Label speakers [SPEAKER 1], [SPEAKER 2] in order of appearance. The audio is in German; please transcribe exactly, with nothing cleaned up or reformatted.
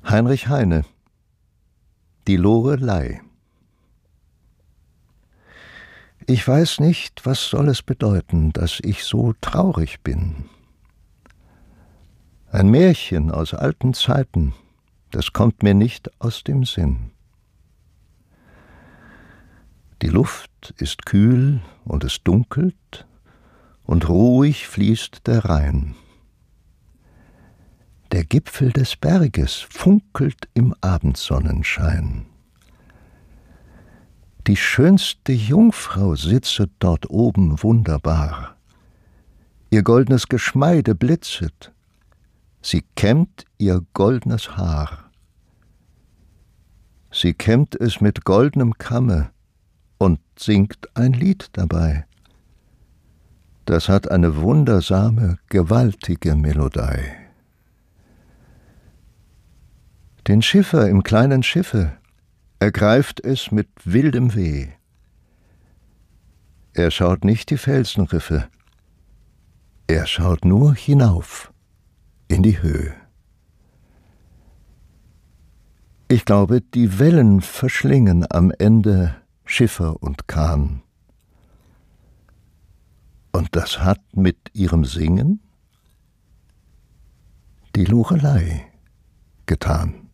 [SPEAKER 1] Heinrich Heine, die Loreley. Ich weiß nicht, was soll es bedeuten, dass ich so traurig bin. Ein Märchen aus alten Zeiten, das kommt mir nicht aus dem Sinn. Die Luft ist kühl und es dunkelt, und ruhig fließt der Rhein. Der Gipfel des Berges funkelt im Abendsonnenschein. Die schönste Jungfrau sitzet dort oben wunderbar. Ihr goldnes Geschmeide blitzet, sie kämmt ihr goldnes Haar. Sie kämmt es mit goldnem Kamme und singt ein Lied dabei. Das hat eine wundersame, gewaltige Melodei. Den Schiffer im kleinen Schiffe ergreift es mit wildem Weh. Er schaut nicht die Felsenriffe, er schaut nur hinauf in die Höhe. Ich glaube, die Wellen verschlingen am Ende Schiffer und Kahn. Und das hat mit ihrem Singen die Loreley getan.